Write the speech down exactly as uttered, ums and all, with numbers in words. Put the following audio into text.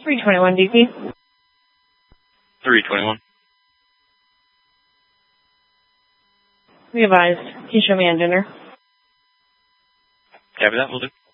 three twenty-one D P. three twenty-one. Be advised. Can you show me on dinner? Copy that, will do.